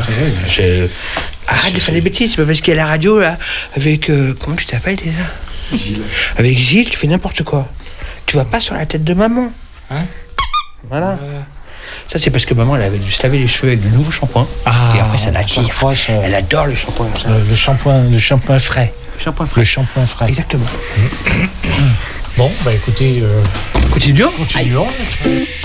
Arrête de faire des bêtises, c'est pas parce qu'il y a la radio là, avec. Comment tu t'appelles déjà Gilles. Avec Gilles, tu fais n'importe quoi. Tu vas pas sur la tête de maman. Hein? Voilà. Ça, c'est parce que maman, elle avait dû se laver les cheveux avec du nouveau shampoing. Et après, ça la kiffe. Elle adore le shampoing. Le shampoing frais. Le shampoing frais. Exactement. Bon, bah écoutez, Continuons. continuons.